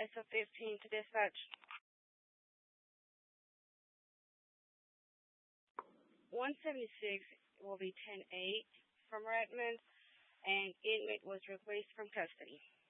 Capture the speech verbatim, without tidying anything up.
S O fifteen to dispatch. one seventy-six will be ten eight from Redmond, and inmate was released from custody.